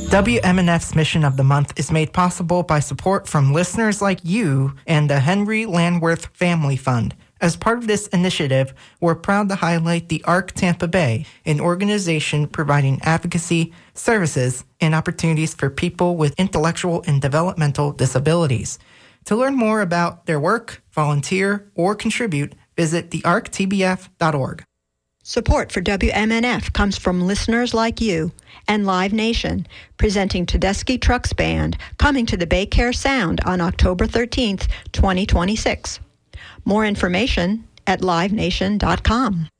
WMNF's Mission of the Month is made possible by support from listeners like you and the Henry Landworth Family Fund. As part of this initiative, we're proud to highlight the ARC Tampa Bay, an organization providing advocacy, services, and opportunities for people with intellectual and developmental disabilities. To learn more about their work, volunteer, or contribute, visit thearctbf.org. Support for WMNF comes from listeners like you and Live Nation, presenting Tedeschi Trucks Band, coming to the Baycare Sound on October 13th, 2026. More information at livenation.com.